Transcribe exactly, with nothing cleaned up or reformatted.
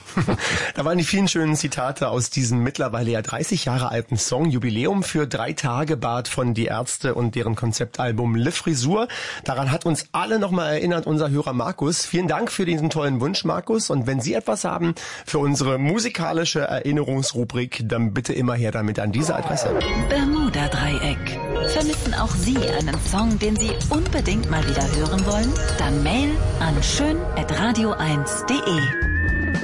Da waren die vielen schönen Zitate aus diesem mittlerweile ja dreißig Jahre alten Song Jubiläum für drei Tage Bad von Die Ärzte und deren Konzeptalbum Le Frisur. Daran hat uns alle nochmal erinnert unser Hörer Markus. Vielen Dank für diesen tollen Wunsch, Markus. Und wenn Sie etwas haben für unsere musikalische Erinnerungsrubrik, dann bitte immer her damit an diese Adresse. Bermuda-Dreieck. Vermissen auch Sie einen Song, den Sie unbedingt mal wieder hören wollen? Dann Mail an schön at radio eins punkt de.